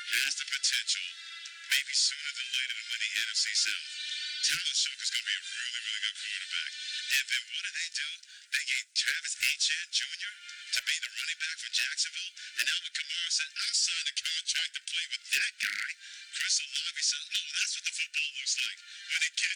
has the potential, maybe sooner than later, to win the NFC South. Tyler Shook is going to be a really, really good quarterback. And then what do? They gave Travis Etienne Jr. to be the running back for Jacksonville. And Alvin Kamara said, I'll sign a contract to play with that guy. Chris Olave said, oh, that's what the football looks like when it gets